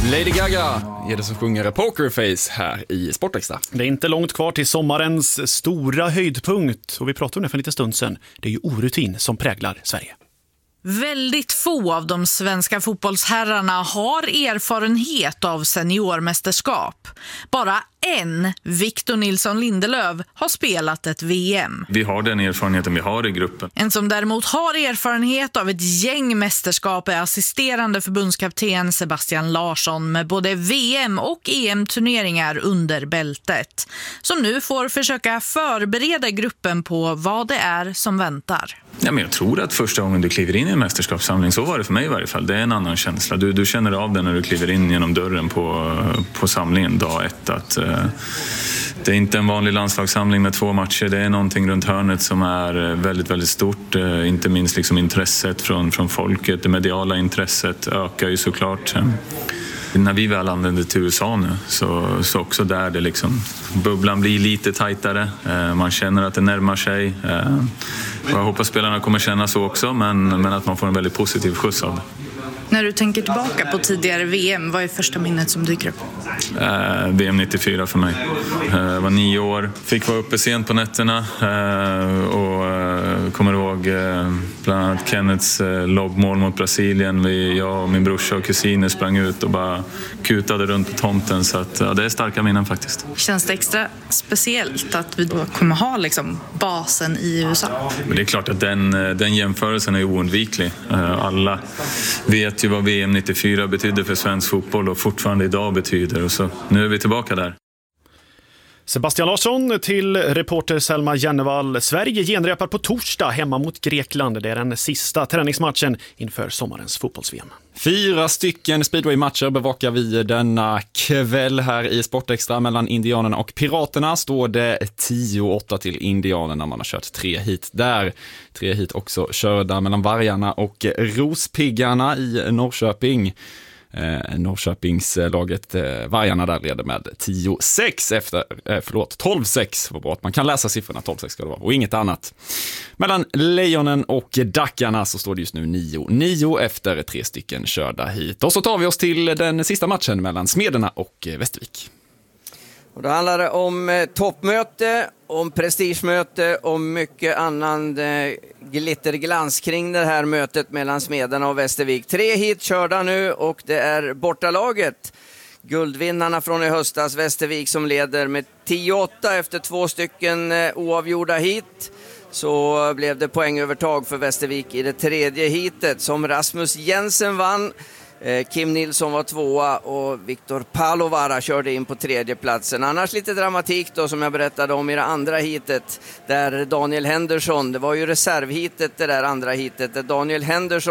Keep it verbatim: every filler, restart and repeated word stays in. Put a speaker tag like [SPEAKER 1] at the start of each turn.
[SPEAKER 1] Lady Gaga är det som sjunger Pokerface här i Sportextra.
[SPEAKER 2] Det är inte långt kvar till sommarens stora höjdpunkt och vi pratade om det för en liten stund sedan. Det är ju orutin som präglar Sverige.
[SPEAKER 3] Väldigt få av de svenska fotbollsherrarna har erfarenhet av seniormästerskap. Bara en, Victor Nilsson Lindelöf, har spelat ett V M.
[SPEAKER 4] Vi har den erfarenheten vi har i gruppen.
[SPEAKER 3] En som däremot har erfarenhet av ett gäng mästerskap är assisterande förbundskapten Sebastian Larsson med både V M- och E M-turneringar under bältet. Som nu får försöka förbereda gruppen på vad det är som väntar.
[SPEAKER 4] Ja, men jag tror att första gången du kliver in i en mästerskapssamling, så var det för mig i varje fall, det är en annan känsla. Du, du känner av det när du kliver in genom dörren på, på samlingen dag ett. Att, eh, det är inte en vanlig landslagssamling med två matcher. Det är någonting runt hörnet som är väldigt, väldigt stort. Eh, inte minst liksom intresset från, från folket. Det mediala intresset ökar ju såklart. Eh, när vi väl anländer till U S A nu så, så också där det liksom, bubblan blir lite tajtare. Eh, man känner att det närmar sig. Eh, och jag hoppas spelarna kommer känna så också, men, men att man får en väldigt positiv skjuts av det.
[SPEAKER 3] När du tänker tillbaka på tidigare V M, vad är första minnet som dyker upp?
[SPEAKER 4] Eh, V M nittiofyra för mig. Eh, jag var nio år, fick vara uppe sent på nätterna eh, och eh, kommer ihåg eh, bland annat Kenneths eh, lobbmål mot Brasilien. Vi, jag och min brorsa och kusiner sprang ut och bara kutade runt på tomten, så att, ja, det är starka minnen faktiskt.
[SPEAKER 3] Känns det extra speciellt att vi då kommer ha liksom basen i U S A?
[SPEAKER 4] Men det är klart att den, den jämförelsen är oundviklig. Eh, alla vet ju vad V M nittiofyra betydde för svensk fotboll och fortfarande idag betyder. Och så nu är vi tillbaka där.
[SPEAKER 2] Sebastian Larsson till reporter Selma Jennevall. Sverige genrepar på torsdag hemma mot Grekland. Det är den sista träningsmatchen inför sommarens fotbolls-V M.
[SPEAKER 1] Fyra stycken speedway-matcher bevakar vi denna kväll här i Sportextra. Mellan Indianerna och Piraterna står det tio åtta till Indianerna. Man har kört tre hit där. Tre hit också körda mellan Vargarna och Rospiggarna i Norrköping. Eh, Norrköpingslaget eh, Vargarna där leder med tio sex efter, eh, förlåt, tolv sex. Vad bra att man kan läsa siffrorna, tolv sex ska det vara, och inget annat. Mellan Lejonen och Dackarna så står det just nu nio nio efter tre stycken körda hit. Och så tar vi oss till den sista matchen mellan Smederna och eh, Västervik.
[SPEAKER 5] Och då handlar det om eh, toppmöte, om prestigemöte och mycket annan eh, glitterglans kring det här mötet mellan Smederna och Västervik. Tre hit körda nu och det är bortalaget, guldvinnarna från i höstas, Västervik, som leder med tio åtta efter två stycken eh, oavgjorda hit. Så blev det poängövertag för Västervik i det tredje hitet som Rasmus Jensen vann. Kim Nilsson var tvåa och Viktor Palovara körde in på tredje platsen. Annars lite dramatik då, som jag berättade om i det andra hitet, där Daniel Henderson, det var ju reservhitet det där andra hitet, där Daniel Henderson